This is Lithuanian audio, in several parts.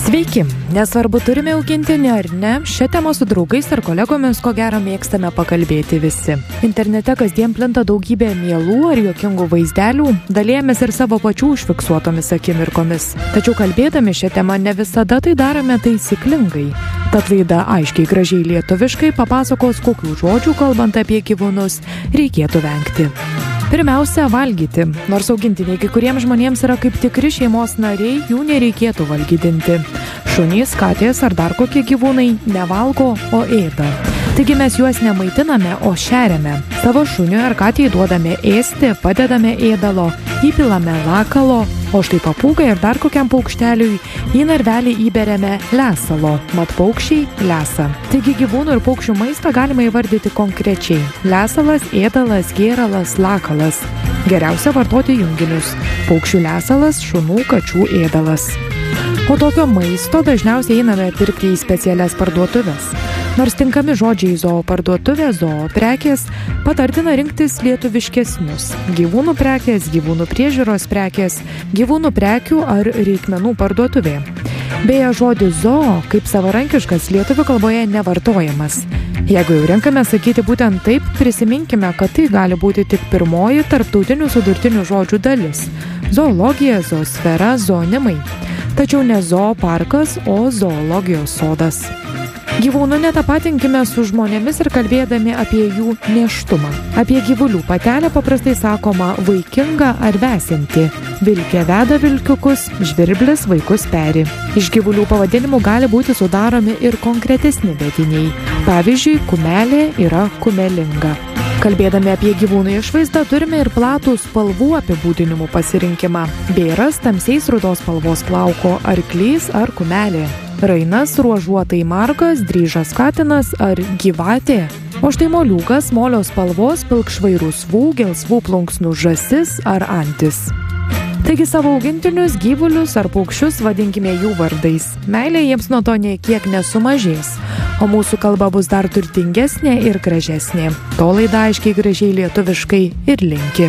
Sveiki, nesvarbu turime augintinį ar ne, šią temą su draugais ar kolegomis ko gero mėgstame pakalbėti visi. Internete kasdien plinta daugybė mielų ar juokingų vaizdelių, dalijamės ir savo pačių užfiksuotomis akimirkomis. Tačiau kalbėdami šią temą ne visada tai darome taisyklingai. Tad laida aiškiai gražiai lietuviškai papasakos, kokių žodžių kalbant apie gyvūnus reikėtų vengti. Pirmiausia, valgyti. Nors augintiniai kai kuriems žmonėms yra kaip tikri šeimos nariai, jų nereikėtų valgydinti. Šunys, katės ar dar kokie gyvūnai nevalgo, o ėda. Taigi mes juos nemaitiname, o šeriame. Savo šuniui ar katei duodame ėsti, padedame ėdalo, įpilame lakalo, o štai papūgai ir dar kokiam paukšteliui į narvelį įberiame lesalo, mat paukščiai lesa. Taigi gyvūnų ir paukščių maistą galima įvardyti konkrečiai. Lesalas, ėdalas, gėralas, lakalas. Geriausia vartoti junginius. Paukščių lesalas, šunų, kačių ėdalas. O tokio maisto dažniausiai einame pirkti į specialias parduotuves. Nors tinkami žodžiai zoo parduotuvė, zoo prekės, patartina rinktis lietuviškesnius. Gyvūnų prekės, gyvūnų priežiūros prekės, gyvūnų prekių ar reikmenų parduotuvė. Beje, žodis zoo kaip savarankiškas lietuvių kalboje nevartojamas. Jeigu jau renkame sakyti būtent taip, prisiminkime, kad tai gali būti tik pirmoji tarptautinių sudurtinių žodžių dalis. Zoologija, zoosfera, zoonimai. Tačiau ne zooparkas, o zoologijos sodas. Gyvūnų netapatinkime su žmonėmis ir kalbėdami apie jų nėštumą. Apie gyvulių patelę paprastai sakoma vaikinga ar vesinti. Vilkė veda vilkiukus, žvirblis vaikus peri. Iš gyvulių pavadinimų gali būti sudaromi ir konkretesni vediniai. Pavyzdžiui, kumelė yra kumelinga. Kalbėdami apie gyvūnų išvaizdą turime ir platų spalvų apibūdinimų pasirinkimą. Bėras tamsiais rudos spalvos plauko, arklys ar kumelė. Rainas, ruožuotai margas, dryžas katinas ar gyvatė. O štai moliūgas, molio spalvos, pilkšvai rusvų, gelsvų plunksnų žąsis ar antis. Taigi savo augintinius, gyvulius ar paukščius vadinkime jų vardais. Meilė jiems nuo to nė kiek nesumažės, o mūsų kalba bus dar turtingesnė ir gražesnė. To laida aiškiai gražiai lietuviškai ir linki.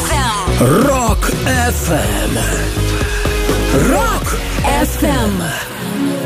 Rock FM. Rock FM.